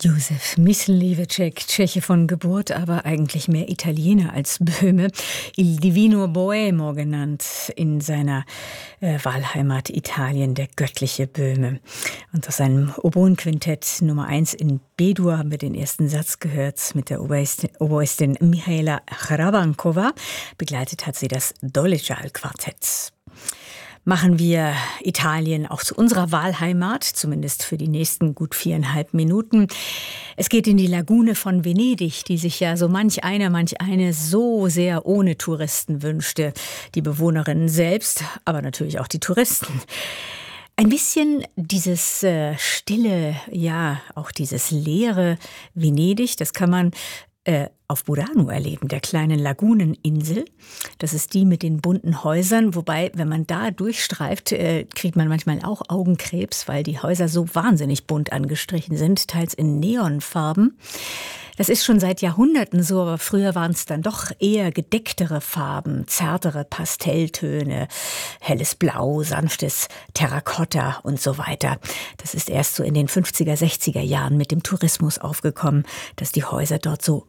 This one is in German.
Józef Mysliveček, Tscheche von Geburt, aber eigentlich mehr Italiener als Böhme, Il Divino Boemo genannt, in seiner Wahlheimat Italien, der göttliche Böhme. Und aus seinem Oboenquintett Nummer 1 in B-Dur haben wir den ersten Satz gehört mit der Oboistin Mihaela Hrabankova. Begleitet hat sie das Doležal-Quartett. Machen wir Italien auch zu unserer Wahlheimat, zumindest für die nächsten gut 4,5 Minuten. Es geht in die Lagune von Venedig, die sich ja so manch eine so sehr ohne Touristen wünschte. Die Bewohnerinnen selbst, aber natürlich auch die Touristen. Ein bisschen dieses stille, ja, auch dieses leere Venedig, das kann man auf Burano erleben, der kleinen Laguneninsel. Das ist die mit den bunten Häusern, wobei, wenn man da durchstreift, kriegt man manchmal auch Augenkrebs, weil die Häuser so wahnsinnig bunt angestrichen sind, teils in Neonfarben. Das ist schon seit Jahrhunderten so, aber früher waren es dann doch eher gedecktere Farben, zärtere Pastelltöne, helles Blau, sanftes Terrakotta und so weiter. Das ist erst so in den 50er, 60er Jahren mit dem Tourismus aufgekommen, dass die Häuser dort so